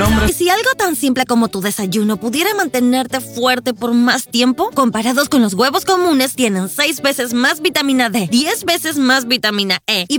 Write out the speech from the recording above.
Y si algo tan simple como tu desayuno pudiera mantenerte fuerte por más tiempo, comparados con los huevos comunes, tienen 6 veces más vitamina D, 10 veces más vitamina E y